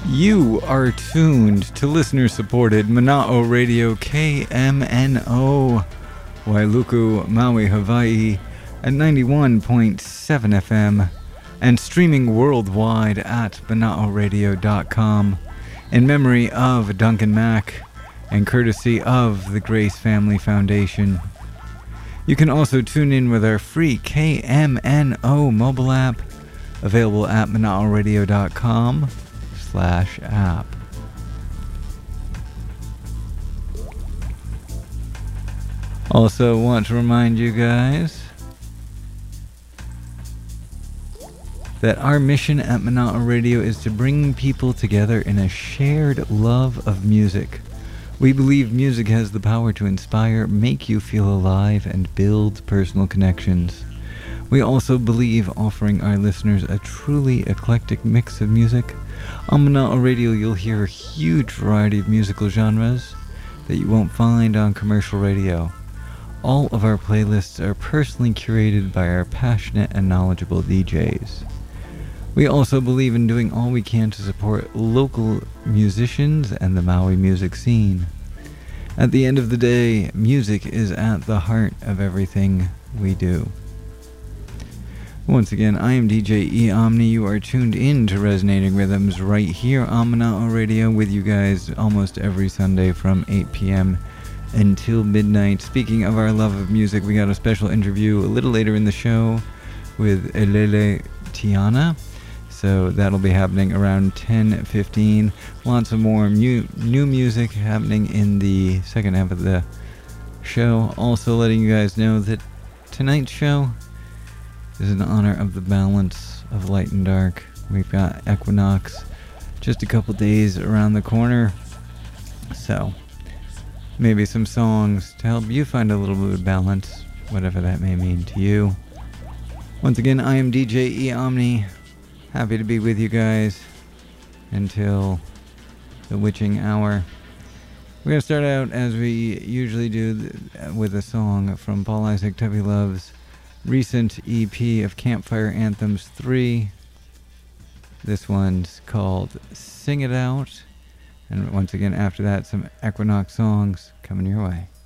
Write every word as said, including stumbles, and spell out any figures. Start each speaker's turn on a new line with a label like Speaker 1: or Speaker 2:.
Speaker 1: You are tuned to listener-supported Mana'o Radio K M N O, Wailuku, Maui, Hawaii, at ninety-one point seven F M, and streaming worldwide at mana'o radio dot com, in memory of Duncan Mack, and courtesy of the Grace Family Foundation. You can also tune in with our free K M N O mobile app, available at mana'o radio dot com slash app. Also want to remind you guys that our mission at Mana'o Radio is to bring people together in a shared love of music. We believe music has the power to inspire, make you feel alive, and build personal connections. We also believe offering our listeners a truly eclectic mix of music. On Mana'o Radio, you'll hear a huge variety of musical genres that you won't find on commercial radio. All of our playlists are personally curated by our passionate and knowledgeable D Js. We also believe in doing all we can to support local musicians and the Maui music scene. At the end of the day, music is at the heart of everything we do. Once again, I am D J E Omni. You are tuned in to Resonating Rhythms right here on Mana'o Radio with you guys almost every Sunday from eight p.m. until midnight. Speaking of our love of music, we got a special interview a little later in the show with Elele Tiana. So that'll be happening around ten fifteen. Lots of more mu- new music happening in the second half of the show. Also letting you guys know that tonight's show is in honor of the balance of light and dark. We've got Equinox just a couple days around the corner. So maybe some songs to help you find a little bit of balance, whatever that may mean to you. Once again, I am D J E Omni. Happy to be with you guys until the witching hour. We're going to start out as we usually do th- with a song from Paul Isaac Tubby Love's recent E P of Campfire Anthems three. This one's called Sing It Out. And once again, after that, some Equinox songs coming your way.